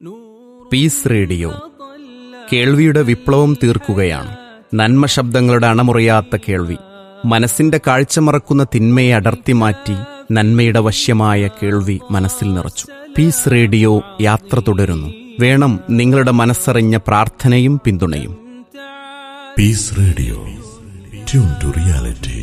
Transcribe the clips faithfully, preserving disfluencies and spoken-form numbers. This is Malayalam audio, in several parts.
പീസ് റേഡിയോ കേൾവിയുടെ വിപ്ലവം തീർക്കുകയാണ്. നന്മ ശബ്ദങ്ങളുടെ അണമുറിയാത്ത കേൾവി, മനസ്സിന്റെ കാഴ്ച മറക്കുന്ന തിന്മയെ അടർത്തി മാറ്റി നന്മയുടെ വശ്യമായ കേൾവി മനസ്സിൽ നിറച്ചു. പീസ് റേഡിയോ യാത്ര തുടരുന്നു. വേണം നിങ്ങളുടെ മനസ്സറിഞ്ഞ പ്രാർത്ഥനയും പിന്തുണയും. Piece radio, tune to reality.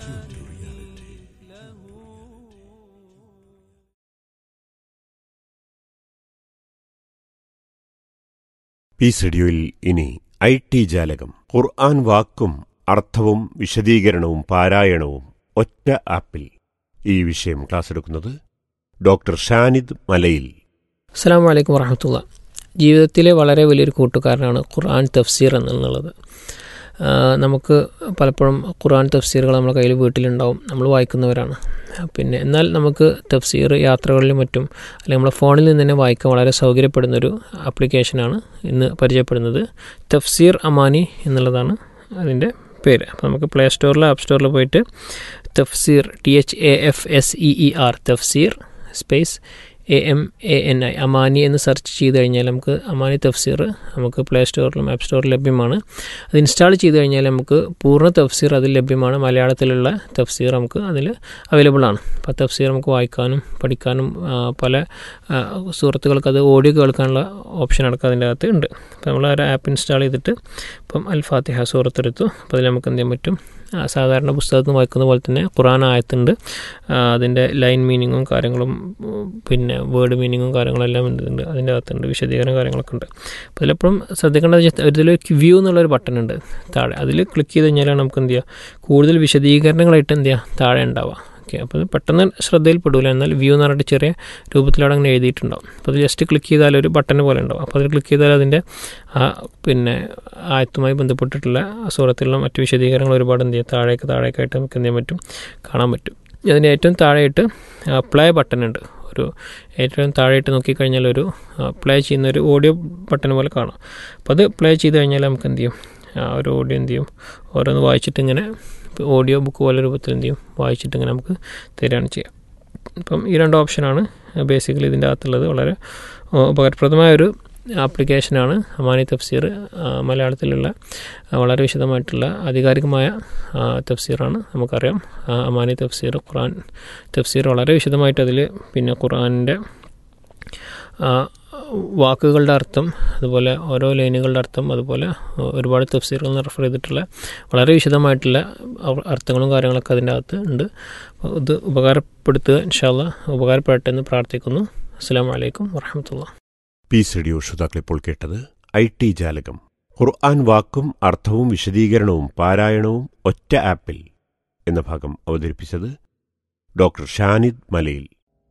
Piece റേഡിയോയിൽ ഇനി ഐ ടി ജാലകം. ഖുർആൻ വാക്കും അർത്ഥവും വിശദീകരണവും പാരായണവും ഒറ്റ ആപ്പിൽ. ഈ വിഷയം ക്ലാസ് എടുക്കുന്നത് ഡോക്ടർ ഷാനിദ് മലയിൽ. അസ്സലാമു അലൈക്കും വറഹ്മത്തുള്ളാ. ജീവിതത്തിലെ വളരെ വലിയൊരു കൂട്ടുകാരനാണ് ഖുർആൻ തഫ്സീർ എന്നുള്ളത്. നമുക്ക് പലപ്പോഴും ഖുർആൻ തഫ്സീറുകൾ നമ്മുടെ കയ്യിൽ വീട്ടിലുണ്ടാവും, നമ്മൾ വായിക്കുന്നവരാണ്. പിന്നെ എന്നാൽ നമുക്ക് തഫ്സീർ യാത്രകളിലും മറ്റും അല്ലെങ്കിൽ നമ്മുടെ ഫോണിൽ നിന്ന് തന്നെ വായിക്കാൻ വളരെ സൗകര്യപ്പെടുന്നൊരു ആപ്ലിക്കേഷനാണ് ഇന്ന് പരിചയപ്പെടുന്നത്. തഫ്സീർ അമാനി എന്നുള്ളതാണ് അതിൻ്റെ പേര്. അപ്പോൾ നമുക്ക് പ്ലേ സ്റ്റോറിൽ ആപ്പ് സ്റ്റോറിൽ പോയിട്ട് തഫ്സീർ T H A F S E E R തഫ്സീർ space A M A N I Amani എന്ന് സെർച്ച് ചെയ്ത് കഴിഞ്ഞാൽ നമുക്ക് അമാനി തഫ്സീർ നമുക്ക് പ്ലേ സ്റ്റോറിലും ആപ്പ് സ്റ്റോറിലും ലഭ്യമാണ്. അത് ഇൻസ്റ്റാൾ ചെയ്ത് കഴിഞ്ഞാൽ നമുക്ക് പൂർണ്ണ തഫ്സീർ അതിൽ ലഭ്യമാണ്. മലയാളത്തിലുള്ള തഫ്സീർ നമുക്ക് അതിൽ അവൈലബിൾ ആണ്. അപ്പോൾ തഫ്സീർ നമുക്ക് വായിക്കാനും പഠിക്കാനും പല സുഹൃത്തുക്കൾക്ക് അത് ഓഡിയോ കേൾക്കാനുള്ള ഓപ്ഷൻ അടക്കം അതിൻ്റെ അകത്ത് ഉണ്ട്. അപ്പോൾ നമ്മൾ ആ ആപ്പ് ഇൻസ്റ്റാൾ ചെയ്തിട്ട് ഇപ്പം അൽ ഫാത്തിഹ സൂറത്ത് എടുത്തു. അപ്പോൾ അതിൽ നമുക്ക് എന്ത് ചെയ്യാൻ പറ്റും, സാധാരണ പുസ്തകത്തിൽ നിന്ന് വായിക്കുന്ന പോലെ തന്നെ ഖുർആൻ ആയത്തുണ്ട്, അതിൻ്റെ ലൈൻ മീനിങ്ങും കാര്യങ്ങളും പിന്നെ വേർഡ് മീനിങ്ങും കാര്യങ്ങളെല്ലാം ഉണ്ട് അതിൻ്റെ അകത്തുണ്ട്, വിശദീകരണ കാര്യങ്ങളൊക്കെ ഉണ്ട്. അപ്പോൾ അതിലെപ്പോഴും ശ്രദ്ധിക്കേണ്ടത് ഇതിൽ വ്യൂ എന്നുള്ളൊരു ബട്ടൺ ഉണ്ട് താഴെ. അതിൽ ക്ലിക്ക് ചെയ്ത് കഴിഞ്ഞാലാണ് നമുക്ക് എന്ത് ചെയ്യുക, കൂടുതൽ വിശദീകരണങ്ങളായിട്ട് എന്ത് ചെയ്യുക താഴെ ഉണ്ടാവുക. ഓക്കെ, അപ്പോൾ അത് പെട്ടെന്ന് ശ്രദ്ധയിൽപ്പെടില്ല. എന്നാൽ വ്യൂ എന്ന് പറഞ്ഞിട്ട് ചെറിയ രൂപത്തിലവിടെ അങ്ങനെ എഴുതിയിട്ടുണ്ടാവും. അപ്പോൾ അത് ജസ്റ്റ് ക്ലിക്ക് ചെയ്താൽ ഒരു ബട്ടൺ പോലെ ഉണ്ടാവും. അപ്പോൾ അതിൽ ക്ലിക്ക് ചെയ്താൽ അതിൻ്റെ ആ പിന്നെ ആയത്തുമായി ബന്ധപ്പെട്ടിട്ടുള്ള സൂറത്തിലുള്ള മറ്റു വിശദീകരണങ്ങൾ ഒരുപാട് എന്ത് ചെയ്യുക താഴേക്ക് താഴേക്കായിട്ട് നമുക്ക് എന്ത് ചെയ്യാൻ പറ്റും, കാണാൻ പറ്റും. അതിൻ്റെ ഏറ്റവും താഴെയായിട്ട് പ്ലേ ബട്ടൺ ഉണ്ട്. ഒരു ഏറ്റവും താഴെയിട്ട് നോക്കിക്കഴിഞ്ഞാൽ ഒരു പ്ലേ ചെയ്യുന്ന ഒരു ഓഡിയോ ബട്ടൺ പോലെ കാണാം. അപ്പോൾ അത് പ്ലേ ചെയ്ത് കഴിഞ്ഞാൽ നമുക്ക് എന്ത് ചെയ്യും, ആ ഒരു ഓഡിയോ എന്ത് ചെയ്യും, ഓരോന്ന് വായിച്ചിട്ട് ഇങ്ങനെ ഓഡിയോ ബുക്ക് പോലെ രൂപത്തിൽ എന്ത് ചെയ്യും വായിച്ചിട്ട് ഇങ്ങനെ നമുക്ക് തരികയാണ് ചെയ്യുക. അപ്പം ഈ രണ്ട് ഓപ്ഷനാണ് ബേസിക്കലി ഇതിൻ്റെ അകത്തുള്ളത്. വളരെ ഉപകാരപ്രദമായൊരു ആപ്ലിക്കേഷനാണ് അമാനി തഫ്സീർ. മലയാളത്തിലുള്ള വളരെ വിശദമായിട്ടുള്ള ആധികാരികമായ തഫ്സീറാണ്. നമുക്കറിയാം അമാനി തഫ്സീർ ഖുർആൻ തഫ്സീർ വളരെ വിശദമായിട്ട് അതിൽ പിന്നെ ഖുർആനിൻ്റെ വാക്കുകളുടെ അർത്ഥം, അതുപോലെ ഓരോ ലൈനുകളുടെ അർത്ഥം, അതുപോലെ ഒരുപാട് തഫ്സീറുകൾ റെഫർ ചെയ്തിട്ടുള്ള വളരെ വിശദമായിട്ടുള്ള അർത്ഥങ്ങളും കാര്യങ്ങളൊക്കെ അതിൻ്റെ അകത്ത് ഉണ്ട്. ഇത് ഉപകാരപ്പെടുത്തുക, ഇൻഷാ അല്ലാഹ് ഉപകാരപ്പെടട്ടെ എന്ന് പ്രാർത്ഥിക്കുന്നു. അസ്സലാമു അലൈക്കും വറഹ്മത്തുള്ളാഹി. പീസ് റേഡിയോ ശ്രോതാക്കൾ ഇപ്പോൾ കേട്ടത് ഐ ടി ജാലകം. ഖുർആൻ വാക്കും അർത്ഥവും വിശദീകരണവും പാരായണവും ഒറ്റ ആപ്പിൽ എന്ന ഭാഗം അവതരിപ്പിച്ചത് ഡോക്ടർ ഷാനിദ് മലയിൽ.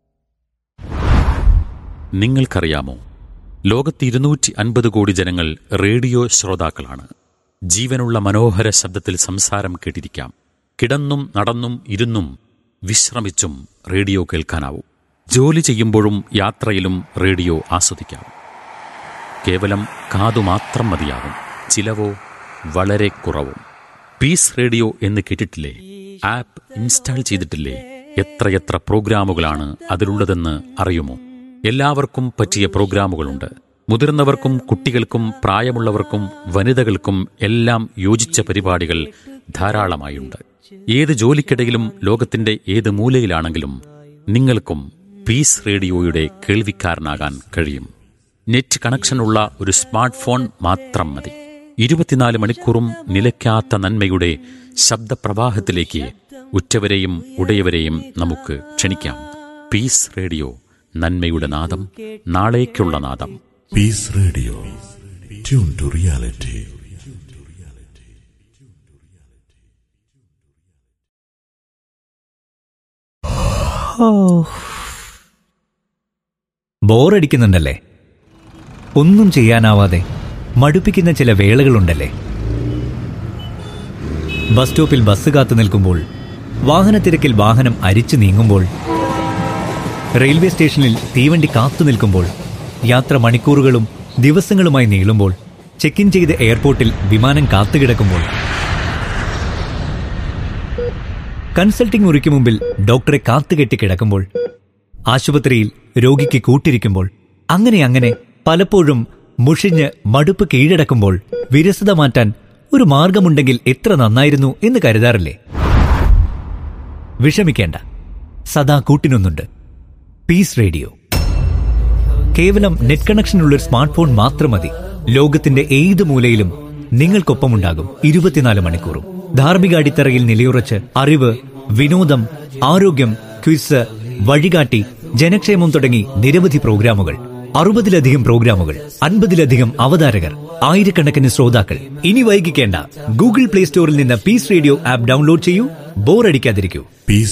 നിങ്ങൾക്കറിയാമോ, ലോകത്ത് ഇരുന്നൂറ്റി അൻപത് കോടി ജനങ്ങൾ റേഡിയോ ശ്രോതാക്കളാണ്. ജീവനുള്ള മനോഹര ശബ്ദത്തിൽ സംസാരം കേട്ടിരിക്കാം. കിടന്നും നടന്നും ഇരുന്നും വിശ്രമിച്ചും റേഡിയോ കേൾക്കാനാവും. ജോലി ചെയ്യുമ്പോഴും യാത്രയിലും റേഡിയോ ആസ്വദിക്കാം. കേവലം കാതുമാത്രം മതിയാകും. ചിലവോ വളരെ കുറവും. പീസ് റേഡിയോ എന്ന് കേട്ടിട്ടില്ലേ? ആപ്പ് ഇൻസ്റ്റാൾ ചെയ്തിട്ടില്ലേ? എത്രയെത്ര പ്രോഗ്രാമുകളാണ് അതിലുള്ളതെന്ന് അറിയുമോ? എല്ലാവർക്കും പറ്റിയ പ്രോഗ്രാമുകളുണ്ട്. മുതിർന്നവർക്കും കുട്ടികൾക്കും പ്രായമുള്ളവർക്കും വനിതകൾക്കും എല്ലാം യോജിച്ച പരിപാടികൾ ധാരാളമായുണ്ട്. ഏത് ജോലിക്കിടയിലും ലോകത്തിന്റെ ഏത് മൂലയിലാണെങ്കിലും നിങ്ങൾക്കും പീസ് റേഡിയോയുടെ കേൾവിക്കാരനാകാൻ കഴിയും. നെറ്റ് കണക്ഷനുള്ള ഒരു സ്മാർട്ട് ഫോൺ മാത്രം മതി. ഇരുപത്തിനാല് മണിക്കൂറും നിലയ്ക്കാത്ത നന്മയുടെ ശബ്ദപ്രവാഹത്തിലേക്ക് ഉറ്റവരെയും ഉടയവരെയും നമുക്ക് ക്ഷണിക്കാം. പീസ് റേഡിയോ, നന്മയുടെ നാദം, നാളേക്കുള്ള നാദം. Piece radio, tune to reality. ബോറടിക്കുന്നുണ്ടല്ലേ? ഒന്നും ചെയ്യാനാവാതെ മടുപ്പിക്കുന്ന ചില വേളകളുണ്ടല്ലേ? ബസ് സ്റ്റോപ്പിൽ ബസ് കാത്തു നിൽക്കുമ്പോൾ, വാഹനത്തിരക്കിൽ വാഹനം അരിച്ചു നീങ്ങുമ്പോൾ, റെയിൽവേ സ്റ്റേഷനിൽ തീവണ്ടി കാത്തു നിൽക്കുമ്പോൾ, യാത്ര മണിക്കൂറുകളും ദിവസങ്ങളുമായി നീളുമ്പോൾ, ചെക്ക് ഇൻ ചെയ്ത് എയർപോർട്ടിൽ വിമാനം കാത്തുകിടക്കുമ്പോൾ, കൺസൾട്ടിംഗ് മുറിക്ക് മുമ്പിൽ ഡോക്ടറെ കാത്തുകെട്ടി കിടക്കുമ്പോൾ, ആശുപത്രിയിൽ രോഗിക്ക് കൂട്ടിരിക്കുമ്പോൾ, അങ്ങനെ അങ്ങനെ പലപ്പോഴും മുഷിഞ്ഞ് മടുപ്പ് കീഴടക്കുമ്പോൾ വിരസത മാറ്റാൻ ഒരു മാർഗമുണ്ടെങ്കിൽ എത്ര നന്നായിരുന്നു എന്ന് കരുതാറില്ലേ? വിഷമിക്കേണ്ട, സദാ കൂട്ടിനൊന്നുണ്ട്. Piece radio. കേവലം നെറ്റ് കണക്ഷനുള്ള ഒരു സ്മാർട്ട് ഫോൺ മാത്രം മതി. ലോകത്തിന്റെ ഏത് മൂലയിലും നിങ്ങൾക്കൊപ്പമുണ്ടാകും ഇരുപത്തിനാല് മണിക്കൂറും. ധാർമ്മിക അടിത്തറയിൽ നിലയുറച്ച് അറിവ്, വിനോദം, ആരോഗ്യം, ക്വിസ്, വഴികാട്ടി, ജനക്ഷേമം തുടങ്ങി നിരവധി പ്രോഗ്രാമുകൾ. അറുപതിലധികം പ്രോഗ്രാമുകൾ, അൻപതിലധികം അവതാരകർ, ആയിരക്കണക്കിന് ശ്രോതാക്കൾ. ഇനി വൈകിക്കേണ്ട, ഗൂഗിൾ പ്ലേ സ്റ്റോറിൽ നിന്ന് പീസ് റേഡിയോ ആപ്പ് ഡൗൺലോഡ് ചെയ്യൂ. ബോറടിക്കാതിരിക്കൂ. പീസ്